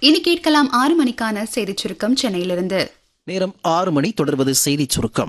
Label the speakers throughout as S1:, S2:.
S1: இனி கேட்கலாம் 6 மணிக்கான செய்திச் சுருக்கம் சென்னையிலிருந்து.
S2: நேரம் 6 மணி. தொடர்வது செய்திச் சுருக்கம்.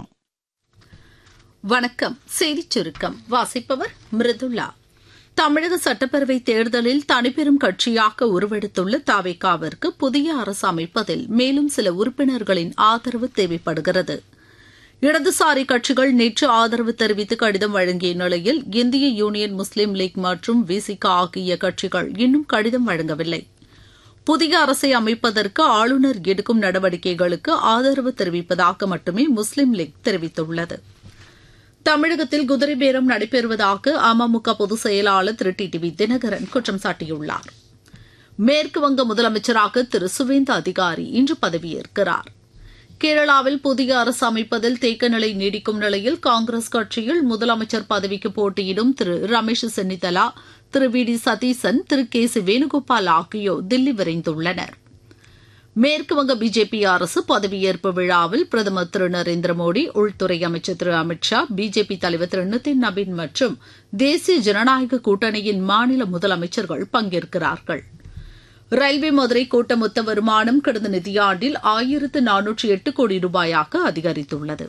S3: வணக்கம். செய்திச் சுருக்கம் வாசிப்பவர் மிருதுளா. தமிழக சட்டப்பேரவை தேர்தலில் தனிப்பெரும் கட்சியாக உருவெடுத்துள்ள தவேகாவிற்கு புதிய அரசு அமைப்பதில் மேலும் சில உறுப்பினர்களின் ஆதரவு தேவைப்படுகிறது. இடதுசாரி கட்சிகள் நேற்று ஆதரவு தெரிவித்து கடிதம் வழங்கிய நிலையில் இந்திய யூனியன் முஸ்லீம் லீக் மற்றும் விசிக ஆகிய கட்சிகள் இன்னும் கடிதம் வழங்கவில்லை. புதிய அரசை அமைப்பதற்கு ஆளுநர் எடுக்கும் நடவடிக்கைகளுக்கு ஆதரவு தெரிவிப்பதாக மட்டுமே முஸ்லீம் லீக் தெரிவித்துள்ளது. தமிழகத்தில் குதிரை பேரம் நடைபெறுவதாக அமமுக பொதுச் செயலாளர் திரு டிடிவி தினகரன் குற்றம் சாட்டியுள்ளார். மேற்குவங்க முதலமைச்சராக திரு சுவேந்த அதிகாரி இன்று பதவியேற்கிறார். கேரளாவில் புதிய அரசு அமைப்பதில் தேக்க நிலை நீடிக்கும் நிலையில் காங்கிரஸ் கட்சியில் முதலமைச்சர் பதவிக்கு போட்டியிடும் திரு ரமேஷ் சென்னிதலா, திரு we D Satheesan, Thiru K C Venugopal ஆகியோர் தில்லி விரைந்துள்ளனர். மேற்குவங்க பிஜேபி அரசு பதவியேற்பு விழாவில் பிரதமர் திரு நரேந்திர மோடி, உள்துறை அமைச்சர் திரு அமித் ஷா, பிஜேபி தலைவர் திரு நிதின் நபீன் மற்றும் தேசிய ஜனநாயக கூட்டணியின் மாநில முதலமைச்சர்கள் பங்கேற்கிறார்கள். ரயில்வே மதுரை கோட்ட மொத்த வருமானம் கடந்த நிதியாண்டில் 1408 கோடி ரூபாயாக அதிகரித்துள்ளது.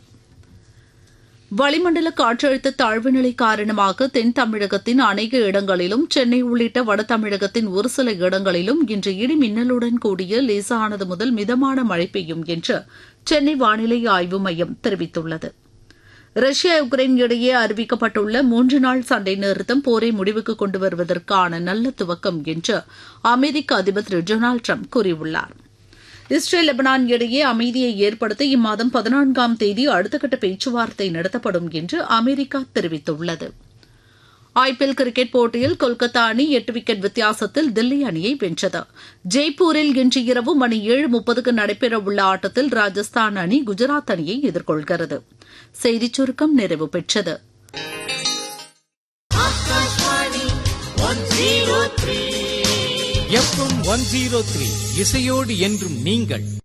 S3: வளிமண்டல காற்றழுத்த தாழ்வு நிலை காரணமாக தென் தமிழகத்தின் அநேக இடங்களிலும் சென்னை உள்ளிட்ட வட தமிழகத்தின் ஒரு சில இடங்களிலும் இன்று இடி மின்னலுடன் கூடிய லேசானது முதல் மிதமான மழை பெய்யும் என்று சென்னை வானிலை ஆய்வு மையம் தெரிவித்துள்ளது. ரஷ்யா உக்ரைன் இடையே அறிவிக்கப்பட்டுள்ள 3 நாள் சண்டை நிறுத்தம் போரை முடிவுக்கு கொண்டு வருவதற்கான நல்ல துவக்கம் என்று அமெரிக்க அதிபர் திரு டொனால்டு டிரம்ப் கூறியுள்ளார். இஸ்ரேல் லெபனான் இடையே அமைதியை ஏற்படுத்த இம்மாதம் 14ஆம் தேதி அடுத்தகட்ட பேச்சுவார்த்தை நடத்தப்படும் என்று அமெரிக்கா தெரிவித்துள்ளது. ஐபிஎல் கிரிக்கெட் போட்டியில் கொல்கத்தா அணி 8 விக்கெட் வித்தியாசத்தில் தில்லி அணியை வென்றது. ஜெய்ப்பூரில் இன்று இரவு மணி 7:30க்கு நடைபெறவுள்ள ஆட்டத்தில் ராஜஸ்தான் அணி குஜராத் அணியை எதிர்கொள்கிறது. செய்திச் சுருக்கம் நிறைவு பெற்றது.
S4: FM 103 இசையோடு என்றும் நீங்கள்